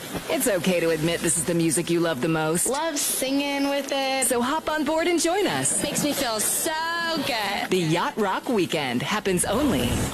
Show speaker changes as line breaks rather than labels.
It's okay to admit this is the music you love the most.
Love singing with it.
So hop on board and join us.
Makes me feel so good.
The Yacht Rock Weekend happens only